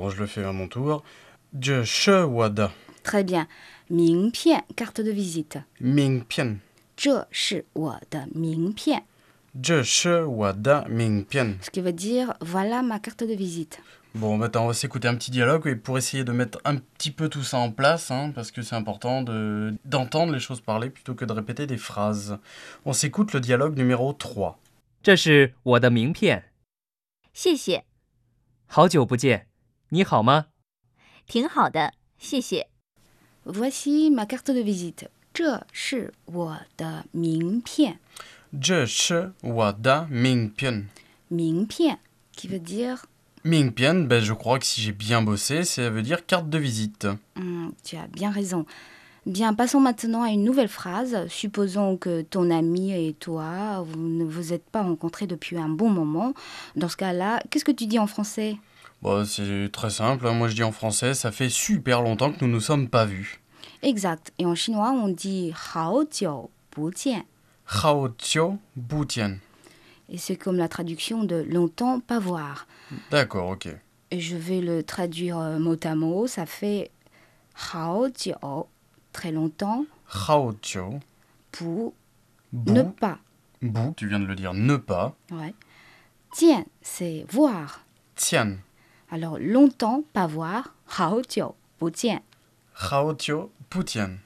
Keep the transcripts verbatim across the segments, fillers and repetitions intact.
Alors, je le fais à mon tour. 这是我的 Très bien. 名片, carte de visite. 名片。 这是我的名片。 这是我的名片。 Ce qui veut dire, voilà ma carte de visite. Bon, maintenant, on va s'écouter un petit dialogue et pour essayer de mettre un petit peu tout ça en place, hein, parce que c'est important de, d'entendre les choses parler plutôt que de répéter des phrases. On s'écoute le dialogue numéro trois. 这是我的名片。 谢谢。 好久不见，你好吗？ 挺好的，谢谢。 Voici ma carte de visite. 这是我的名片。 这是我的名片。 名片 qui veut dire... 名片, ben je crois que si j'ai bien bossé, ça veut dire carte de visite. Hum, tu as bien raison. Bien, passons maintenant à une nouvelle phrase. Supposons que ton ami et toi, vous ne vous êtes pas rencontrés depuis un bon moment. Dans ce cas-là, qu'est-ce que tu dis en français ? Bon, c'est très simple, hein. Moi je dis en français, ça fait super longtemps que nous nous sommes pas vus. Exact. Et en chinois, on dit 好久不见. 好久不见. Et c'est comme la traduction de longtemps pas voir. D'accord, ok. Et je vais le traduire euh, mot à mot. Ça fait 好久, très longtemps. 好久. Pour Bu. ne pas. Bu, tu viens de le dire, ne pas. Ouais. Tiens, c'est voir. Tian. Alors, longtemps pas voir. 好久不见. 好久不见.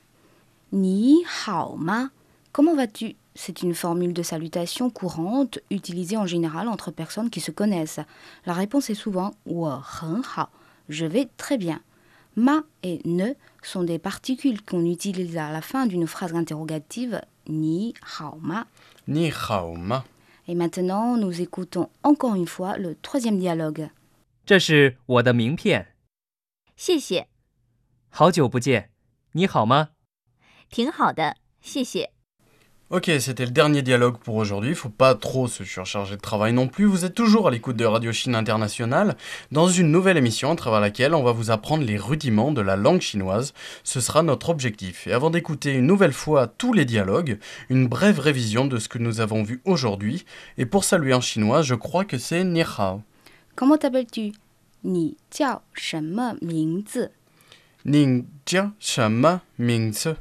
Ni hao ma. Comment vas-tu ? C'est une formule de salutation courante utilisée en général entre personnes qui se connaissent. La réponse est souvent 我很好, je vais très bien. Ma et ne sont des particules qu'on utilise à la fin d'une phrase interrogative ni hao ma. Ni hao ma. Et maintenant, nous écoutons encore une fois le troisième dialogue. 这是我的名片。 谢谢。 好久不见，你好吗？ 挺好的，谢谢。 Ok, c'était le dernier dialogue pour aujourd'hui. Faut pas trop se surcharger de travail non plus. Vous êtes toujours à l'écoute de Radio Chine Internationale, dans une nouvelle émission à travers laquelle on va vous apprendre les rudiments de la langue chinoise. Ce sera notre objectif. Et avant d'écouter une nouvelle fois tous les dialogues, une brève révision de ce que nous avons vu aujourd'hui. Et pour saluer en chinois, je crois que c'est Ni hao. Comment t'appelles-tu ? Ni jiao shenme mingzi. Ning jia shenme mingzi.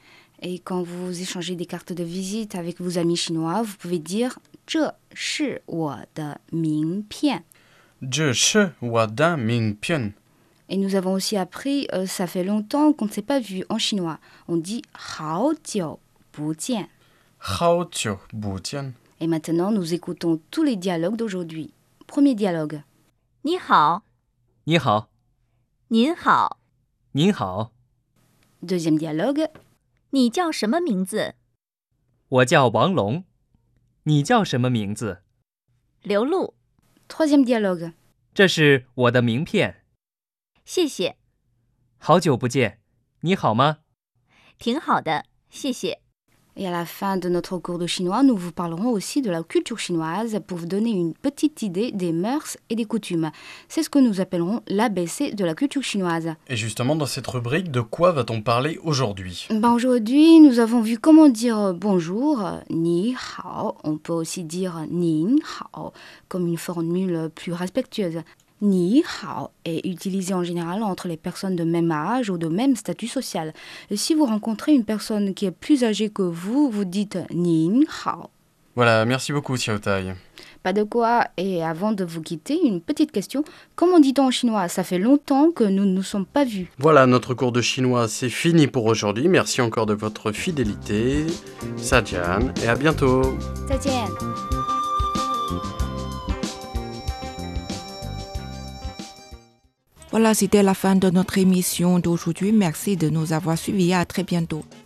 Et quand vous échangez des cartes de visite avec vos amis chinois, vous pouvez dire «这是我的名片 ». 这是我的名片. Et nous avons aussi appris euh, « ça fait longtemps qu'on ne s'est pas vu » en chinois. On dit «好久不见 ». 好久不见. Et maintenant, nous écoutons tous les dialogues d'aujourd'hui. Premier dialogue. 你好。 你好。 您好。 您好。 Deuxième dialogue. 你叫什么名字？ 我叫王龙。你叫什么名字？ 刘露。 Troisième dialogue. 这是我的名片。 谢谢。 好久不见，你好吗？ 挺好的，谢谢。 Et à la fin de notre cours de chinois, nous vous parlerons aussi de la culture chinoise pour vous donner une petite idée des mœurs et des coutumes. C'est ce que nous appellerons l'A B C de la culture chinoise. Et justement, dans cette rubrique, de quoi va-t-on parler aujourd'hui ? Ben aujourd'hui, nous avons vu comment dire bonjour, ni hao. On peut aussi dire nin hao, comme une formule plus respectueuse. Ni hao est utilisé en général entre les personnes de même âge ou de même statut social. Et si vous rencontrez une personne qui est plus âgée que vous, vous dites nin hao. Voilà, merci beaucoup Xiao Tai. Pas de quoi. Et avant de vous quitter, une petite question. Comment dit-on en chinois ? Ça fait longtemps que nous ne nous sommes pas vus. Voilà, notre cours de chinois, c'est fini pour aujourd'hui. Merci encore de votre fidélité. Sajian, et à bientôt. 再见. Voilà, c'était la fin de notre émission d'aujourd'hui. Merci de nous avoir suivis. À très bientôt.